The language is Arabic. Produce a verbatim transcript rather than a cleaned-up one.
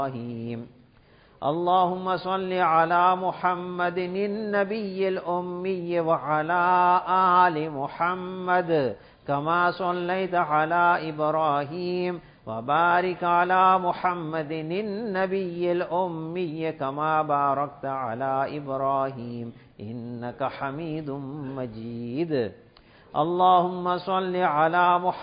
إبراهيم. اللهم صل على محمد النبي الأمي وعلى آل محمد كما صليت على إبراهيم وبارك على محمد النبي الأمي كما باركت على إبراهيم إنك حميد مجيد. اللهم صل على محمد